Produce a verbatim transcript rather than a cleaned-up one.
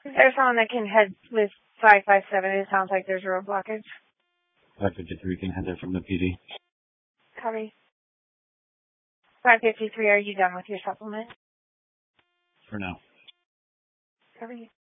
There's someone that can head with five five seven. It sounds like there's a road blockage. five fifty-three can head there from the P D. Copy. five fifty-three, are you done with your supplement? For now. Copy.